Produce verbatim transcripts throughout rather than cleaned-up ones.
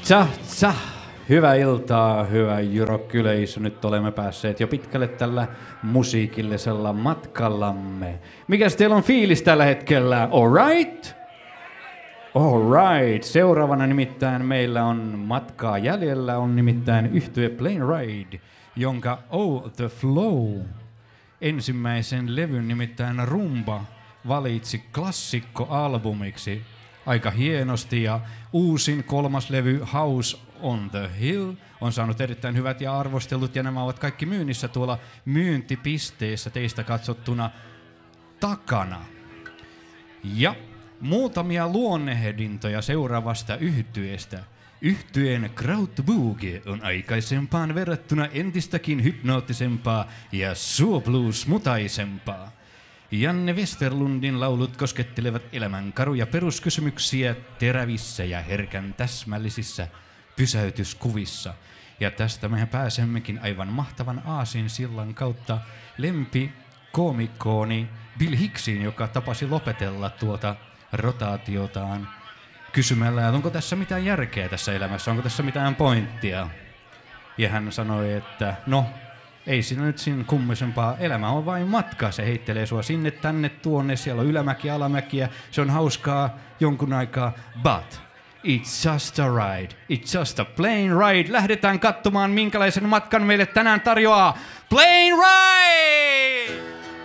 Tsah, tsah. Hyvää iltaa, hyvä Jyrok-yleisö. Nyt olemme päässeet jo pitkälle tällä musiikillisella matkallamme. Mikäs teillä on fiilis tällä hetkellä? All right? All right. Seuraavana nimittäin meillä on matkaa jäljellä, on nimittäin yhtye Plain Ride, jonka Oh the Flow ensimmäisen levyn, nimittäin Rumba, valitsi klassikkoalbumiksi aika hienosti, ja uusin kolmas levy House on the Hill on saanut erittäin hyvät ja arvostelut, ja nämä ovat kaikki myynnissä tuolla myyntipisteessä teistä katsottuna takana. Ja muutamia luonnehdintoja seuraavasta yhtyeestä. Yhtyeen Krautboogie on aikaisempaan verrattuna entistäkin hypnoottisempaa ja suoblues-mutaisempaa. Janne Westerlundin laulut koskettelevat elämän karuja peruskysymyksiä terävissä ja herkän täsmällisissä pysäytyskuvissa. Ja tästä me pääsemmekin aivan mahtavan aasinsillan kautta lempikoomikkooni Bill Hicksin, joka tapasi lopetella tuota rotaatiotaan kysymällä, että onko tässä mitään järkeä tässä elämässä, onko tässä mitään pointtia. Ja hän sanoi, että no, ei siinä nyt siinä kummisempaa, elämä on vain matka, se heittelee sua sinne tänne tuonne, siellä on ylämäki, alamäkiä, se on hauskaa jonkun aikaa, but it's just a ride, it's just a plain ride. Lähdetään katsomaan, minkälaisen matkan meille tänään tarjoaa Plain Ride!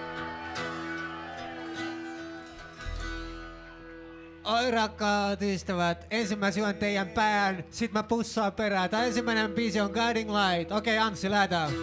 Oi rakkaat ystävät, ensin mä syön teidän pään, sit mä pussaan perään. Tää ensimmäinen biisi on Guiding Light. Okei, okay, Anssi, lähdetään.